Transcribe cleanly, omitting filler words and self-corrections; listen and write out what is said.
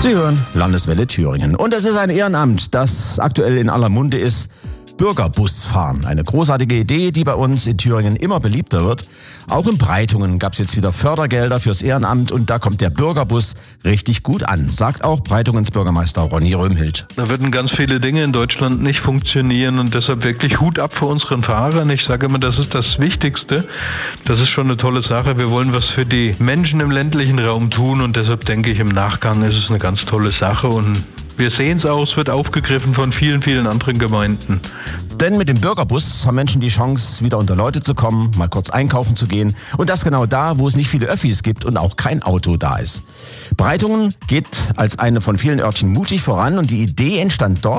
Sie hören Landeswelle Thüringen. Und es ist ein Ehrenamt, das aktuell in aller Munde ist. Bürgerbusfahren. Eine großartige Idee, die bei uns in Thüringen immer beliebter wird. Auch in Breitungen gab es jetzt wieder Fördergelder fürs Ehrenamt und da kommt der Bürgerbus richtig gut an, sagt auch Breitungens Bürgermeister Ronny Röhmhild. Da würden ganz viele Dinge in Deutschland nicht funktionieren und deshalb wirklich Hut ab vor unseren Fahrern. Ich sage immer, das ist das Wichtigste. Das ist schon eine tolle Sache. Wir wollen was für die Menschen im ländlichen Raum tun und deshalb denke ich, im Nachgang ist es eine ganz tolle Sache und wir sehen es auch, es wird aufgegriffen von vielen, vielen anderen Gemeinden. Denn mit dem Bürgerbus haben Menschen die Chance, wieder unter Leute zu kommen, mal kurz einkaufen zu gehen. Und das genau da, wo es nicht viele Öffis gibt und auch kein Auto da ist. Breitungen geht als eine von vielen Örtchen mutig voran und die Idee entstand dort,